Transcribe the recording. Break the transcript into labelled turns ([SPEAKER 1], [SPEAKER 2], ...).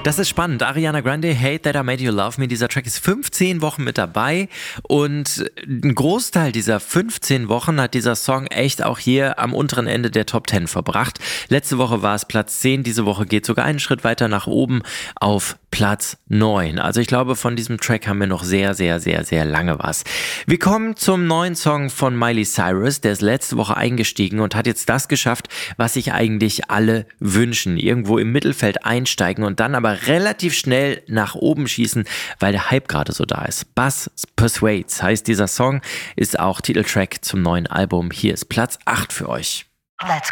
[SPEAKER 1] Das ist spannend. Ariana Grande, Hate That I Made You Love Me. Dieser Track ist 15 Wochen mit dabei und ein Großteil dieser 15 Wochen hat dieser Song echt auch hier am unteren Ende der Top 10 verbracht. Letzte Woche war es Platz 10, diese Woche geht sogar einen Schritt weiter nach oben auf Platz 9. Also ich glaube, von diesem Track haben wir noch sehr, sehr, sehr, sehr lange was. Wir kommen zum neuen Song von Miley Cyrus. Der ist letzte Woche eingestiegen und hat jetzt das geschafft, was sich eigentlich alle wünschen. Irgendwo im Mittelfeld einsteigen und dann aber relativ schnell nach oben schießen, weil der Hype gerade so da ist. Buzz Persuades heißt dieser Song, ist auch Titeltrack zum neuen Album. Hier ist Platz 8 für euch.
[SPEAKER 2] Let's